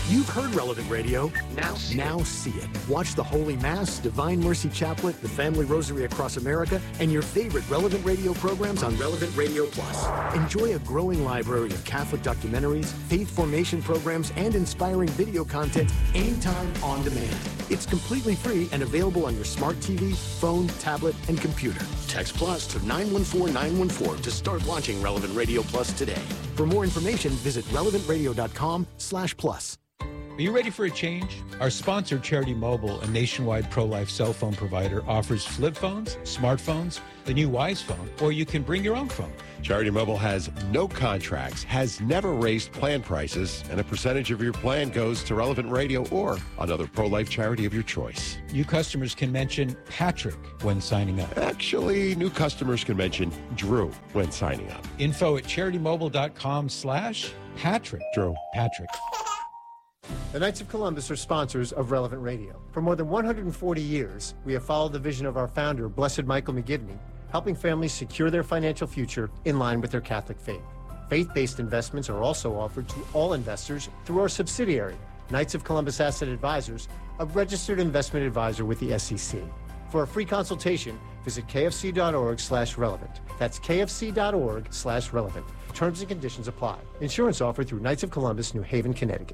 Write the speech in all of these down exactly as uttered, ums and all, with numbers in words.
You've heard Relevant Radio. Now see, now see it. Watch the Holy Mass, Divine Mercy Chaplet, the Family Rosary Across America, and your favorite Relevant Radio programs on Relevant Radio Plus. Enjoy a growing library of Catholic documentaries, faith formation programs, and inspiring video content anytime on demand. It's completely free and available on your smart T V, phone, tablet, and computer. Text Plus to nine one four nine one four to start launching Relevant Radio Plus today. For more information, visit relevant radio dot com slash plus. Are you ready for a change? Our sponsor, Charity Mobile, a nationwide pro-life cell phone provider, offers flip phones, smartphones, the new Wise phone, or you can bring your own phone. Charity Mobile has no contracts, has never raised plan prices, and a percentage of your plan goes to Relevant Radio or another pro-life charity of your choice. New customers can mention Patrick when signing up. Actually, new customers can mention Drew when signing up. Info at CharityMobile.com slash Patrick. Drew. Patrick. The Knights of Columbus are sponsors of Relevant Radio. For more than one hundred forty years, we have followed the vision of our founder, Blessed Michael McGivney, helping families secure their financial future in line with their Catholic faith. Faith-based investments are also offered to all investors through our subsidiary, Knights of Columbus Asset Advisors, a registered investment advisor with the S E C. For a free consultation, visit kfc.org slash relevant. That's kfc.org slash relevant. Terms and conditions apply. Insurance offered through Knights of Columbus, New Haven, Connecticut.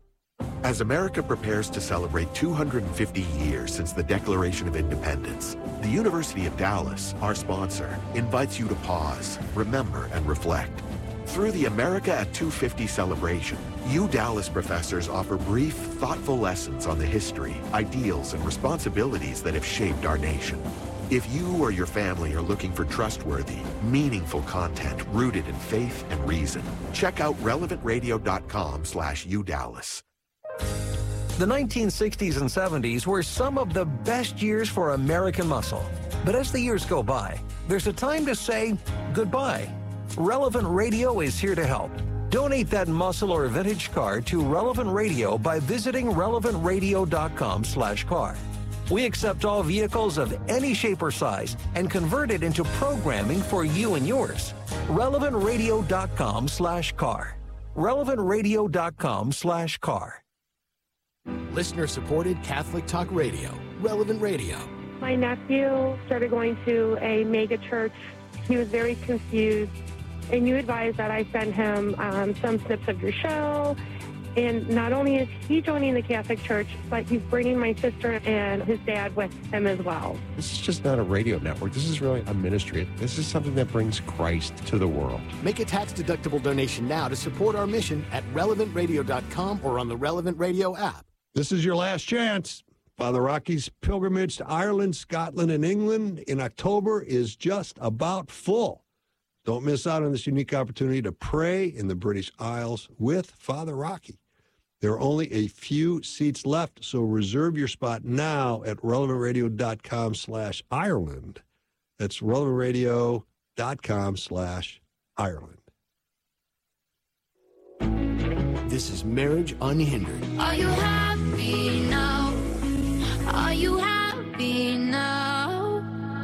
As America prepares to celebrate two hundred fifty years since the Declaration of Independence, the University of Dallas, our sponsor, invites you to pause, remember, and reflect. Through the America at two fifty celebration, U Dallas professors offer brief, thoughtful lessons on the history, ideals, and responsibilities that have shaped our nation. If you or your family are looking for trustworthy, meaningful content rooted in faith and reason, check out relevant radio dot com slash U Dallas. The nineteen sixties and seventies were some of the best years for American muscle. But as the years go by, there's a time to say goodbye. Relevant Radio is here to help. Donate that muscle or vintage car to Relevant Radio by visiting relevant radio dot com slash car. We accept all vehicles of any shape or size and convert it into programming for you and yours. relevant radio dot com slash car. relevant radio dot com slash car. Listener-supported Catholic Talk Radio, Relevant Radio. My nephew started going to a mega church. He was very confused, and you advised that I send him um, some snips of your show. And not only is he joining the Catholic Church, but he's bringing my sister and his dad with him as well. This is just not a radio network. This is really a ministry. This is something that brings Christ to the world. Make a tax-deductible donation now to support our mission at relevant radio dot com or on the Relevant Radio app. This is your last chance. Father Rocky's pilgrimage to Ireland, Scotland, and England in October is just about full. Don't miss out on this unique opportunity to pray in the British Isles with Father Rocky. There are only a few seats left, so reserve your spot now at relevant radio dot com slash Ireland. That's relevant radio dot com slash Ireland. This is Marriage Unhindered. Are you happy now? Are you happy now?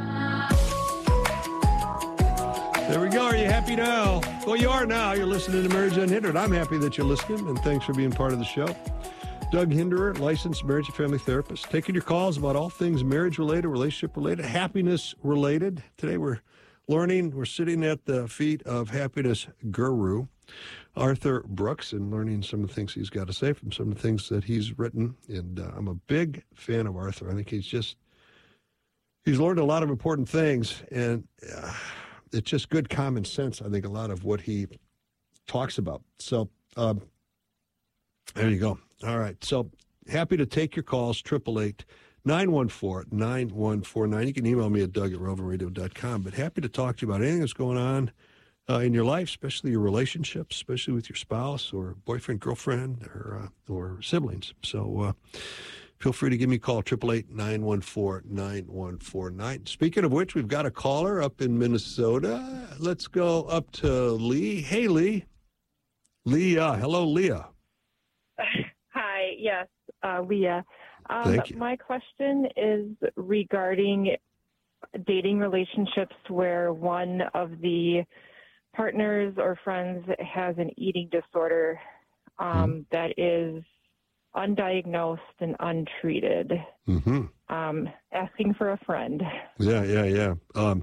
There we go. Are you happy now? Well, you are now. You're listening to Marriage Unhindered. I'm happy that you're listening, and thanks for being part of the show. Doug Hinderer, licensed marriage and family therapist, taking your calls about all things marriage-related, relationship-related, happiness-related. Today we're learning, we're sitting at the feet of happiness guru, Arthur Brooks, and learning some of the things he's got to say from some of the things that he's written. And uh, I'm a big fan of Arthur. I think he's just, he's learned a lot of important things, and uh, it's just good common sense, I think, a lot of what he talks about. So um, there you go. All right. So happy to take your calls, eight eight eight, nine one four, nine one four nine. You can email me at doug at relevant radio dot com, but happy to talk to you about anything that's going on Uh, in your life, especially your relationships, especially with your spouse or boyfriend, girlfriend, or uh, or siblings. So uh, feel free to give me a call, eight eight eight, nine one four, nine one four nine. Speaking of which, we've got a caller up in Minnesota. Let's go up to Lee. Hey, Lee. Leah. Hello, Leah. Hi, yes, uh, Leah. Um, Thank you. My question is regarding dating relationships where one of the partners or friends has an eating disorder um, mm. that is undiagnosed and untreated. Mm-hmm. Um, asking for a friend. Yeah, yeah, yeah. Um,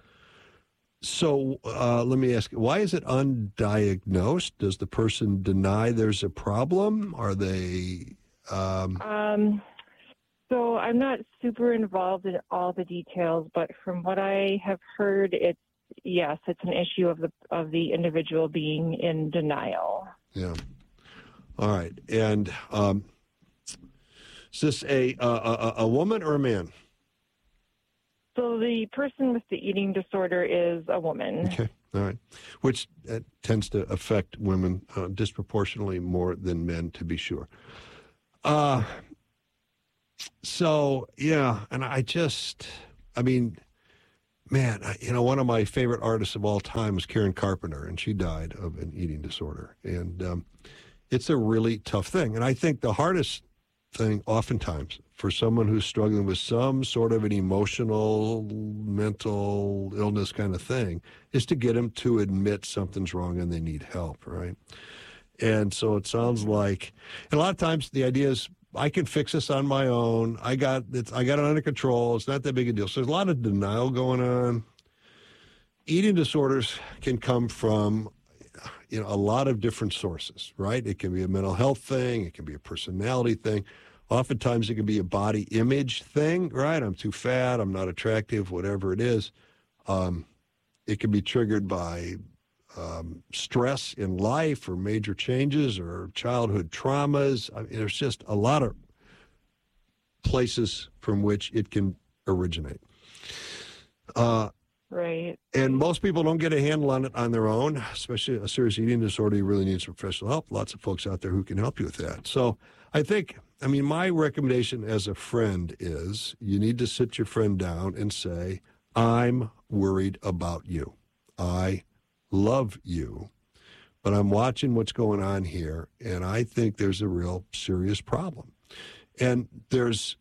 so uh, let me ask, why is it undiagnosed? Does the person deny there's a problem? Are they... Um... Um, so I'm not super involved in all the details, but from what I have heard, it's, yes, it's an issue of the of the individual being in denial. Yeah. All right. And um, is this a, a a woman or a man? So the person with the eating disorder is a woman. Okay. All right. Which uh, tends to affect women uh, disproportionately more than men, to be sure. Uh, so, yeah. And I just, I mean, man, I, you know, one of my favorite artists of all time was Karen Carpenter, and she died of an eating disorder. And um, it's a really tough thing. And I think the hardest thing oftentimes for someone who's struggling with some sort of an emotional, mental illness kind of thing is to get them to admit something's wrong and they need help, right? And so it sounds like, and a lot of times the idea is, I can fix this on my own. I got it. I got it under control. It's not that big a deal. So there's a lot of denial going on. Eating disorders can come from, you know, a lot of different sources, right? It can be a mental health thing. It can be a personality thing. Oftentimes it can be a body image thing, right? I'm too fat. I'm not attractive, whatever it is. Um, it can be triggered by um, stress in life or major changes or childhood traumas. I mean, there's just a lot of places from which it can originate. Uh, Right. And most people don't get a handle on it on their own, especially a serious eating disorder. You really need some professional help. Lots of folks out there who can help you with that. So I think, I mean, my recommendation as a friend is you need to sit your friend down and say, I'm worried about you. I love you, but I'm watching what's going on here, and I think there's a real serious problem. And there's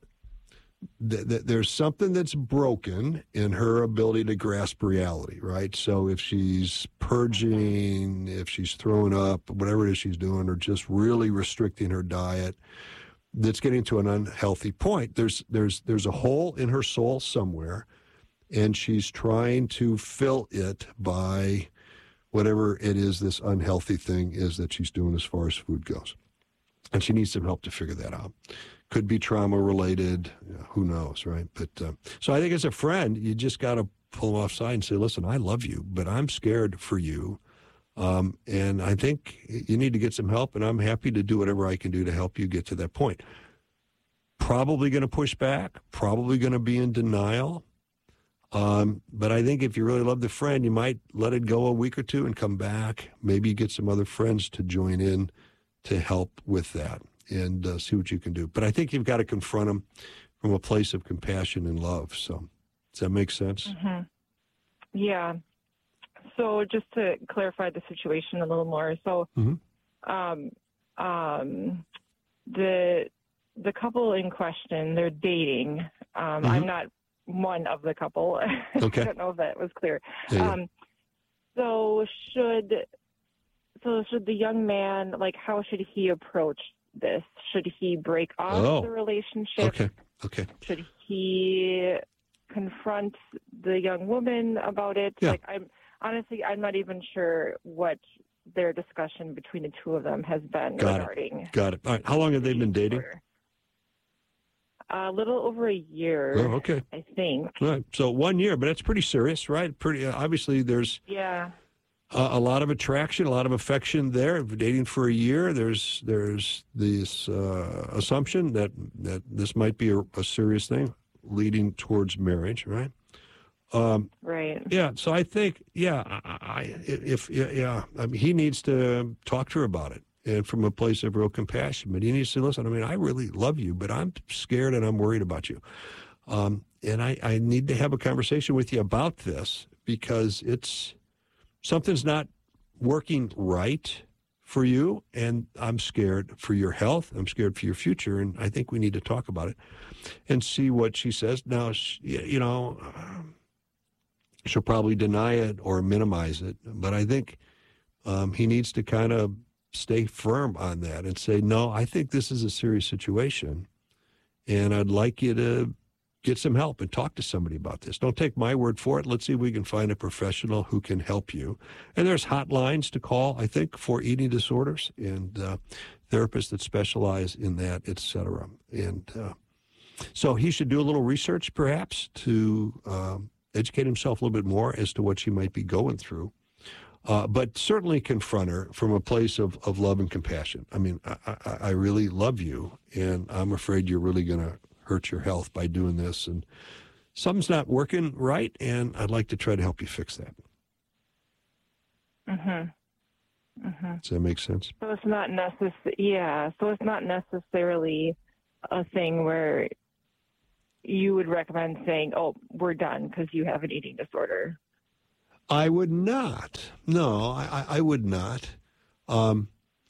th- th- there's something that's broken in her ability to grasp reality, right? So if she's purging, if she's throwing up, whatever it is she's doing, or just really restricting her diet, that's getting to an unhealthy point. There's there's there's a hole in her soul somewhere, and she's trying to fill it by whatever it is this unhealthy thing is that she's doing as far as food goes. And she needs some help to figure that out. Could be trauma-related, you know, who knows, right? But uh, so I think as a friend, you just got to pull them offside and say, listen, I love you, but I'm scared for you. Um, and I think you need to get some help, and I'm happy to do whatever I can do to help you get to that point. Probably going to push back, probably going to be in denial. Um, but I think if you really love the friend, you might let it go a week or two and come back. Maybe get some other friends to join in to help with that and uh, see what you can do. But I think you've got to confront them from a place of compassion and love. So does that make sense? Mm-hmm. Yeah. So just to clarify the situation a little more. So mm-hmm. um, um, the the couple in question, they're dating. Um, mm-hmm. I'm not one of the couple. Okay. I don't know if that was clear. Yeah, yeah. Um, so should so should the young man, like, how should he approach this? Should he break off Oh. the relationship? Okay. Okay. Should he confront the young woman about it? Yeah. Like, I'm honestly, I'm not even sure what their discussion between the two of them has been Got regarding. it. Got it. All right. How long have they been dating? A little over a year. Oh, okay. I think. All right. So one year, but that's pretty serious, right? Pretty uh, obviously. There's Yeah. uh, a lot of attraction, a lot of affection there. Dating for a year, there's there's this uh, assumption that that this might be a, a serious thing, leading towards marriage, right? Um, Right. yeah. So I think, yeah, I, I if yeah, yeah, I mean, he needs to talk to her about it. And from a place of real compassion. But he needs to listen, I mean, I really love you, but I'm scared and I'm worried about you. Um, and I, I need to have a conversation with you about this because it's something's not working right for you. And I'm scared for your health. I'm scared for your future. And I think we need to talk about it and see what she says. Now, she, you know, she'll probably deny it or minimize it. But I think um, he needs to kind of stay firm on that and say, no, I think this is a serious situation, and I'd like you to get some help and talk to somebody about this. Don't take my word for it. Let's see if we can find a professional who can help you. And there's hotlines to call, I think, for eating disorders, and uh, therapists that specialize in that, et cetera. And uh, so he should do a little research, perhaps, to um, educate himself a little bit more as to what she might be going through. Uh, but certainly confront her from a place of, of love and compassion. I mean, I, I, I really love you, and I'm afraid you're really going to hurt your health by doing this, and something's not working right, and I'd like to try to help you fix that. Mm-hmm. Mm-hmm. Does that make sense? So it's not necess- yeah, so it's not necessarily a thing where you would recommend saying, oh, we're done because you have an eating disorder. I would not. No, I, I would not. Um,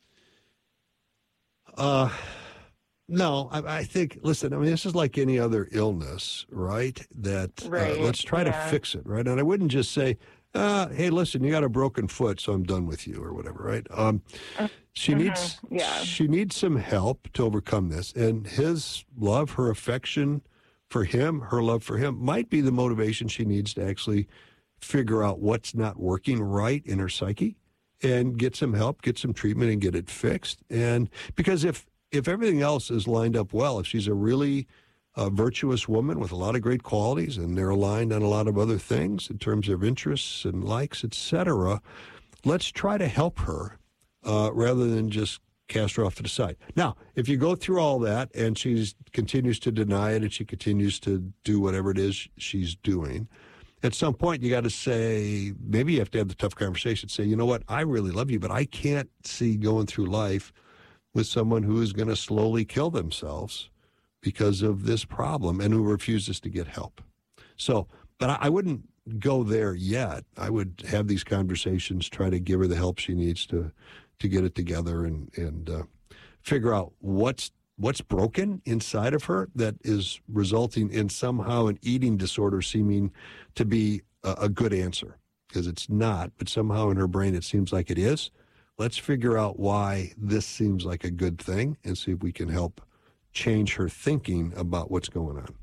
uh, no, I, I think, listen, I mean, this is like any other illness, right? That right. uh, let's try yeah. to fix it, right? And I wouldn't just say, uh, hey, listen, you got a broken foot, so I'm done with you or whatever, right? Um, she mm-hmm. needs yeah. she needs some help to overcome this. And his love, her affection for him, her love for him might be the motivation she needs to actually figure out what's not working right in her psyche and get some help, get some treatment, and get it fixed. And because if if everything else is lined up well, if she's a really uh, virtuous woman with a lot of great qualities and they're aligned on a lot of other things in terms of interests and likes, et cetera, let's try to help her uh, rather than just cast her off to the side. Now, if you go through all that and she continues to deny it and she continues to do whatever it is she's doing, at some point, you got to say, maybe you have to have the tough conversation, say, you know what, I really love you, but I can't see going through life with someone who is going to slowly kill themselves because of this problem and who refuses to get help. So, but I, I wouldn't go there yet. I would have these conversations, try to give her the help she needs to to get it together and, and uh, figure out what's what's broken inside of her that is resulting in somehow an eating disorder seeming to be a, a good answer, because it's not, but somehow in her brain it seems like it is. Let's figure out why this seems like a good thing and see if we can help change her thinking about what's going on.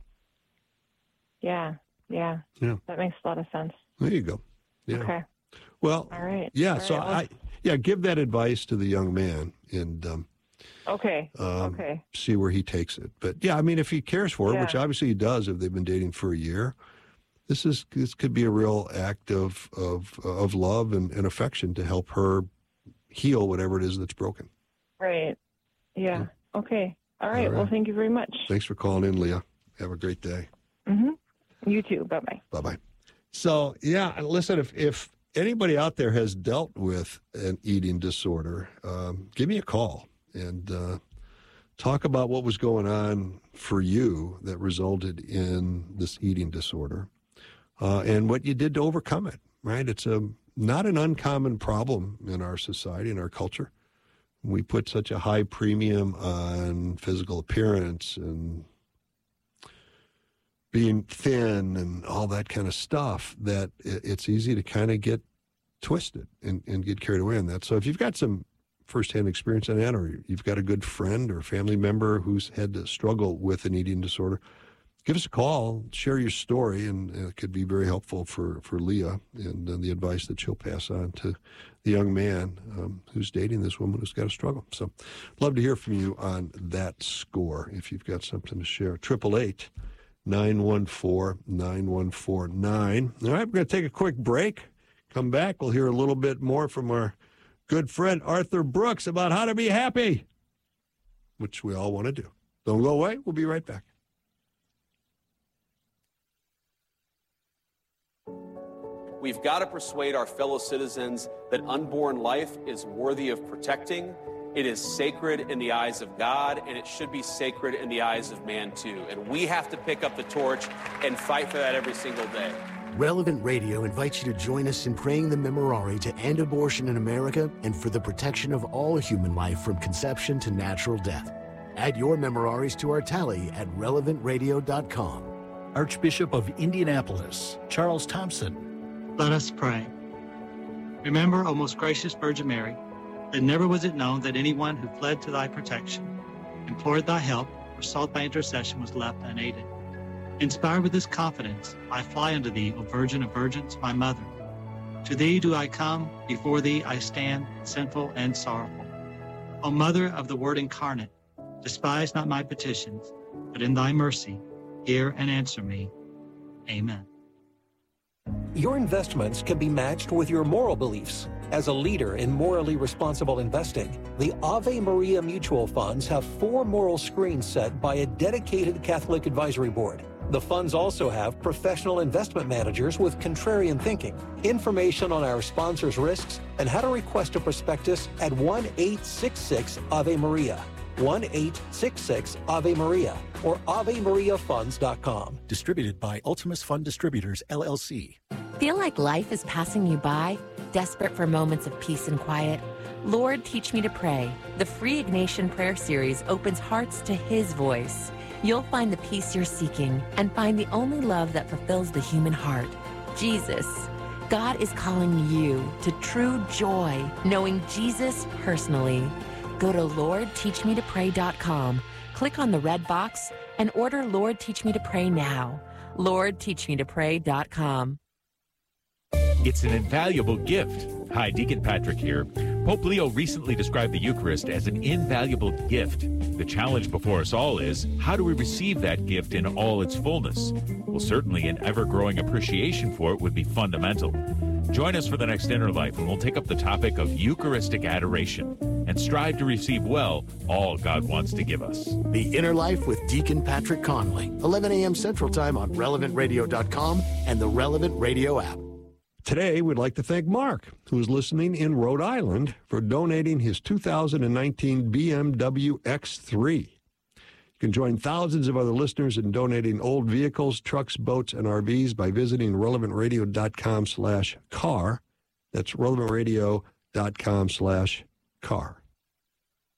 Yeah, yeah. Yeah. That makes a lot of sense. There you go. Yeah. Okay. Well, all right. Yeah, all so right, well, I, yeah, give that advice to the young man and um, Okay. Um, okay. see where he takes it. But yeah, I mean, if he cares for her, Yeah. which obviously he does, if they've been dating for a year, this is this could be a real act of of of love and, and affection to help her heal whatever it is that's broken. Right. Yeah. Yeah. Okay. All right. All right. Well, thank you very much. Thanks for calling in, Leah. Have a great day. Mm-hmm. You too. Bye bye. Bye bye. So yeah, and listen, if if anybody out there has dealt with an eating disorder, um, give me a call and uh, talk about what was going on for you that resulted in this eating disorder uh, and what you did to overcome it, right? It's a not an uncommon problem in our society, in our culture. We put such a high premium on physical appearance and being thin and all that kind of stuff that it's easy to kind of get twisted and, and get carried away on that. So if you've got some firsthand experience on that, or you've got a good friend or family member who's had to struggle with an eating disorder, give us a call, share your story, and it could be very helpful for, for Leah and uh, the advice that she'll pass on to the young man um, who's dating this woman who's got a struggle. So love to hear from you on that score if you've got something to share. triple eight, nine one four, nine one four nine. All right, we're going to take a quick break. Come back, we'll hear a little bit more from our good friend Arthur Brooks about how to be happy, which we all want to do. Don't go away. We'll be right back. We've got to persuade our fellow citizens that unborn life is worthy of protecting. It is sacred in the eyes of God, and it should be sacred in the eyes of man, too. And we have to pick up the torch and fight for that every single day. Relevant Radio invites you to join us in praying the Memorare to end abortion in America and for the protection of all human life from conception to natural death. Add your Memoraries to our tally at relevant radio dot com. Archbishop of Indianapolis, Charles Thompson. Let us pray. Remember, O most gracious Virgin Mary, that never was it known that anyone who fled to thy protection, implored thy help, or sought thy intercession was left unaided. Inspired with this confidence, I fly unto thee, O Virgin of Virgins, my mother. To thee do I come, before thee I stand, sinful and sorrowful. O Mother of the Word incarnate, despise not my petitions, but in thy mercy, hear and answer me. Amen. Your investments can be matched with your moral beliefs. As a leader in morally responsible investing, the Ave Maria Mutual Funds have four moral screens set by a dedicated Catholic advisory board. The funds also have professional investment managers with contrarian thinking. Information on our sponsors' risks and how to request a prospectus at one eight six six Ave Maria. one eight six six Ave Maria or ave maria funds dot com. Distributed by Ultimus Fund Distributors, L L C. Feel like life is passing you by? Desperate for moments of peace and quiet? Lord, Teach Me to Pray. The free Ignatian Prayer Series opens hearts to His voice. You'll find the peace you're seeking and find the only love that fulfills the human heart, Jesus. God is calling you to true joy, knowing Jesus personally. Go to lord teach me to pray dot com, click on the red box, and order Lord Teach Me to Pray now. lord teach me to pray dot com. It's an invaluable gift. Hi, Deacon Patrick here. Pope Leo recently described the Eucharist as an invaluable gift. The challenge before us all is, how do we receive that gift in all its fullness? Well, certainly an ever-growing appreciation for it would be fundamental. Join us for the next Inner Life, and we'll take up the topic of Eucharistic adoration and strive to receive well all God wants to give us. The Inner Life with Deacon Patrick Conley, eleven a.m. Central Time on relevant radio dot com and the Relevant Radio app. Today, we'd like to thank Mark, who's listening in Rhode Island, for donating his two thousand nineteen B M W X three. You can join thousands of other listeners in donating old vehicles, trucks, boats, and R Vs by visiting relevant radio dot com slash car. That's relevant radio dot com slash car.